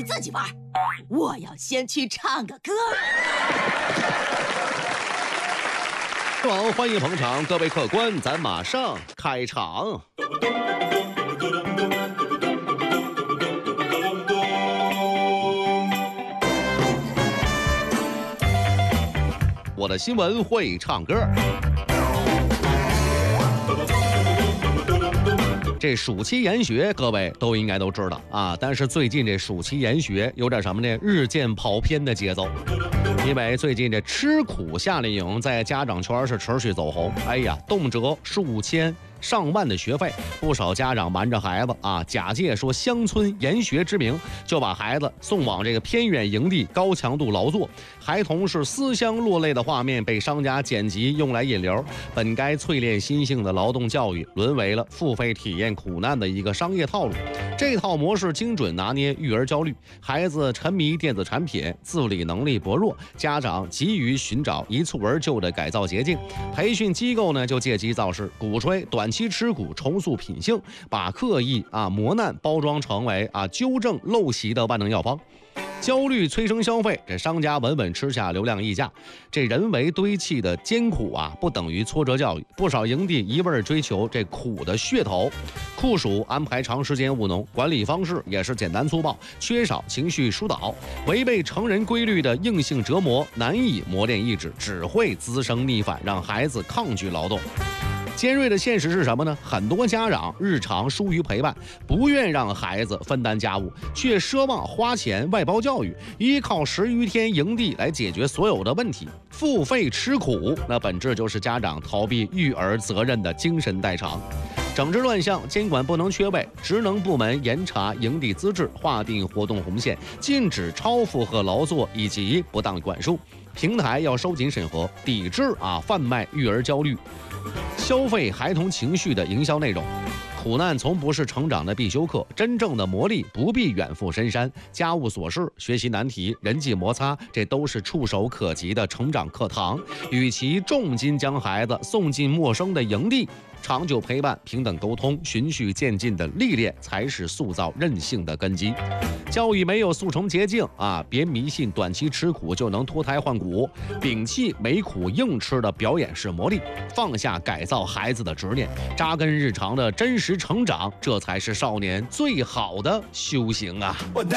自己玩，我要先去唱个歌。 欢迎捧场，各位客官，咱马上开场。我的新闻会唱歌。这暑期研学，各位都应该都知道啊。但是最近这暑期研学有点什么呢？日渐跑偏的节奏。因为最近这吃苦夏令营在家长圈是持续走红，哎呀，动辄数千上万的学费，不少家长瞒着孩子啊，假借说乡村研学之名，就把孩子送往这个偏远营地高强度劳作，孩童是思乡落泪的画面被商家剪辑用来引流，本该淬炼心性的劳动教育，沦为了付费体验苦难的一个商业套路。这套模式精准拿捏育儿焦虑，孩子沉迷电子产品，自理能力薄弱，家长急于寻找一蹴而就的改造捷径，培训机构呢就借机造势，鼓吹短期吃苦重塑品性，把刻意磨难包装成为纠正陋习的万能药方。焦虑催生消费，这商家稳稳吃下流量溢价。这人为堆砌的艰苦不等于挫折教育，不少营地一味追求这苦的噱头，酷暑安排长时间务农，管理方式也是简单粗暴，缺少情绪疏导，违背成人规律的硬性折磨难以磨练意志，只会滋生逆反，让孩子抗拒劳动。尖锐的现实是什么呢？很多家长日常疏于陪伴，不愿让孩子分担家务，却奢望花钱外包教育，依靠10余天营地来解决所有的问题，付费吃苦，那本质就是家长逃避育儿责任的精神代偿。整治乱象，监管不能缺位，职能部门严查营地资质，划定活动红线，禁止超负荷劳作以及不当管束。平台要收紧审核，抵制贩卖育儿焦虑、消费孩童情绪的营销内容。苦难从不是成长的必修课，真正的磨砺不必远赴深山，家务琐事、学习难题、人际摩擦，这都是触手可及的成长课堂。与其重金将孩子送进陌生的营地，长久陪伴、平等沟通、循序渐进的历练，才是塑造韧性的根基。教育没有速成捷径别迷信短期吃苦就能脱胎换骨，摒弃没苦硬吃的表演式磨砺，放下改造孩子的执念，扎根日常的真实成长，这才是少年最好的修行啊！